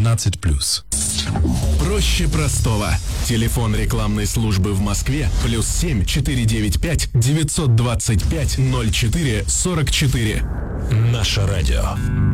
18+. Проще простого. Телефон рекламной службы в Москве +7 495 925 04 44. Наше радио.